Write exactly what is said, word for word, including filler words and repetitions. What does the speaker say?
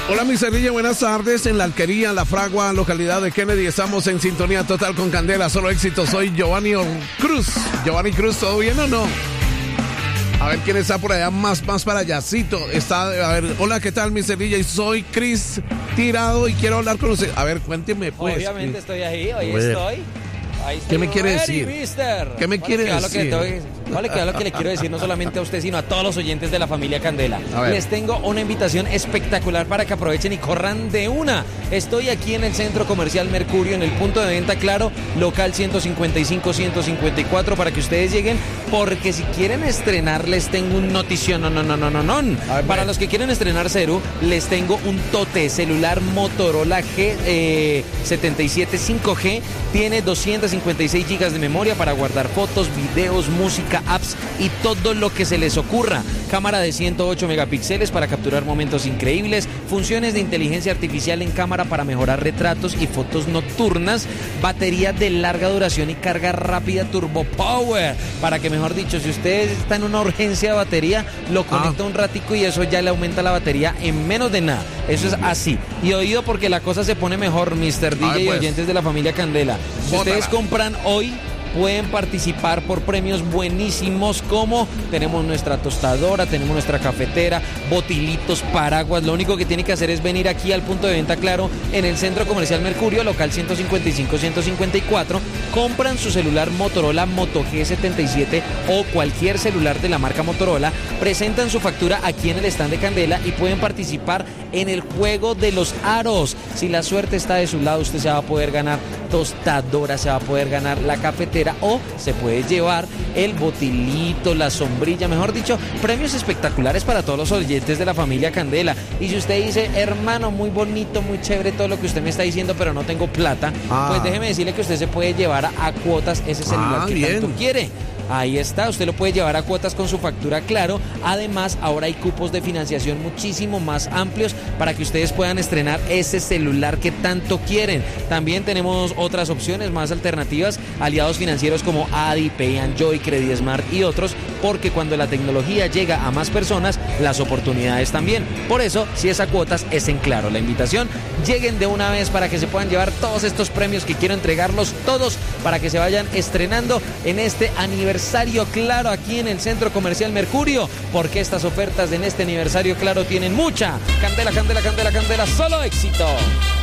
Hola, mi Cerrilla, buenas tardes. En la Alquería, La Fragua, localidad de Kennedy, estamos en sintonía total con Candela, solo éxito. Soy Giovanni Cruz. Giovanni Cruz, ¿todo bien o no? A ver quién está por allá, más, más para allácito. Está, a ver, hola, ¿qué tal, mi Cerrilla? Y soy Chris Tirado y quiero hablar con usted. A ver, cuénteme, pues. Obviamente estoy ahí, hoy bueno. estoy. Ahí estoy. ¿Qué me quiere ready, decir? Mister. ¿Qué me Vale, quiere que a lo decir? que te- Vale, que a lo que le quiero decir no solamente a usted, sino a todos los oyentes de la familia Candela. A ver. Les tengo una invitación espectacular para que aprovechen y corran de una. Estoy aquí en el Centro Comercial Mercurio, en el punto de venta Claro, local ciento cincuenta y cinco, ciento cincuenta y cuatro, para que ustedes lleguen, porque si quieren estrenar, les tengo un notición. No, no, no, no, no, no. ver. Para los que quieren estrenar Ceru, les tengo un tote celular Motorola G eh, setenta y siete cinco G. Tiene doscientos cincuenta y seis gigas de memoria para guardar fotos, videos, música, apps y todo lo que se les ocurra. Cámara de ciento ocho megapíxeles para capturar momentos increíbles. Funciones de inteligencia artificial en cámara para mejorar retratos y fotos nocturnas. Batería de larga duración y carga rápida Turbo Power. Para que, mejor dicho, si usted está en una urgencia de batería, lo conecta un ratico y eso ya le aumenta la batería en menos de nada. Eso es así. Y oído, porque la cosa se pone mejor, mister D J A ver, y pues. oyentes de la familia Candela. Si Bótala. ustedes compran hoy, pueden participar por premios buenísimos, como tenemos nuestra tostadora, tenemos nuestra cafetera, botilitos, paraguas. Lo único que tiene que hacer es venir aquí al punto de venta Claro, en el Centro Comercial Mercurio, local ciento cincuenta y cinco, ciento cincuenta y cuatro. Compran su celular Motorola Moto G setenta y siete o cualquier celular de la marca Motorola, presentan su factura aquí en el stand de Candela y pueden participar en el juego de los aros. Si la suerte está de su lado, usted se va a poder ganar tostadora, se va a poder ganar la cafetera o se puede llevar el botilito, la sombrilla, mejor dicho, premios espectaculares para todos los oyentes de la familia Candela. Y si usted dice, hermano, muy bonito, muy chévere todo lo que usted me está diciendo, pero no tengo plata, Ah. pues déjeme decirle que usted se puede llevar a, a cuotas ese celular Ah, que bien. tanto quiere. Ahí está, usted lo puede llevar a cuotas con su factura Claro. Además, ahora hay cupos de financiación muchísimo más amplios para que ustedes puedan estrenar ese celular que tanto quieren. También tenemos otras opciones más alternativas, aliados financieros como Adi, Pay and Joy, Credit Smart y otros, porque cuando la tecnología llega a más personas, las oportunidades también. Por eso, si es a cuotas, es en Claro. La invitación, lleguen de una vez para que se puedan llevar todos estos premios que quiero entregarlos todos, para que se vayan estrenando en este aniversario Claro aquí en el Centro Comercial Mercurio, porque estas ofertas en este aniversario Claro tienen mucha Candela, Candela, Candela, Candela, solo éxito.